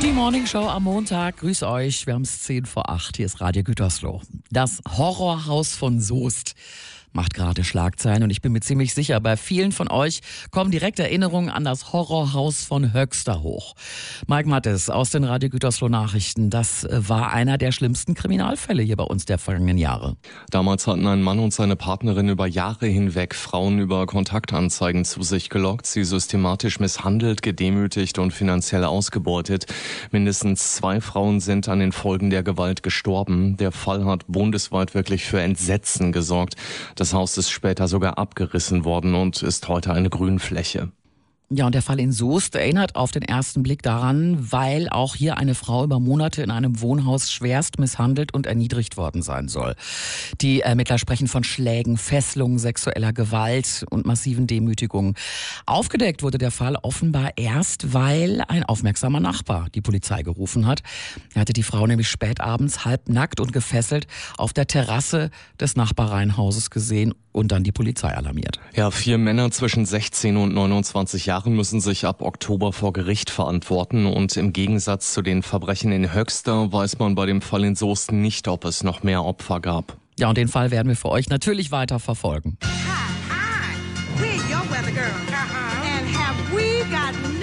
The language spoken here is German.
Die Morningshow am Montag. Grüß euch. Wir haben es 7:10. Hier ist Radio Gütersloh. Das Horrorhaus von Soest macht gerade Schlagzeilen und ich bin mir ziemlich sicher, bei vielen von euch kommen direkt Erinnerungen an das Horrorhaus von Höxter hoch. Mike Mattes aus den Radio Gütersloh Nachrichten, das war einer der schlimmsten Kriminalfälle hier bei uns der vergangenen Jahre. Damals hatten ein Mann und seine Partnerin über Jahre hinweg Frauen über Kontaktanzeigen zu sich gelockt, sie systematisch misshandelt, gedemütigt und finanziell ausgebeutet. Mindestens 2 Frauen sind an den Folgen der Gewalt gestorben. Der Fall hat bundesweit wirklich für Entsetzen gesorgt. Das Haus ist später sogar abgerissen worden und ist heute eine Grünfläche. Ja, und der Fall in Soest erinnert auf den ersten Blick daran, weil auch hier eine Frau über Monate in einem Wohnhaus schwerst misshandelt und erniedrigt worden sein soll. Die Ermittler sprechen von Schlägen, Fesselungen, sexueller Gewalt und massiven Demütigungen. Aufgedeckt wurde der Fall offenbar erst, weil ein aufmerksamer Nachbar die Polizei gerufen hat. Er hatte die Frau nämlich spät abends halbnackt und gefesselt auf der Terrasse des Nachbarreihenhauses gesehen und dann die Polizei alarmiert. Ja, 4 Männer zwischen 16 und 29 Jahren müssen sich ab Oktober vor Gericht verantworten und im Gegensatz zu den Verbrechen in Höxter weiß man bei dem Fall in Soest nicht, ob es noch mehr Opfer gab. Ja, und den Fall werden wir für euch natürlich weiter verfolgen. Hi, we're your weather girl. And have we got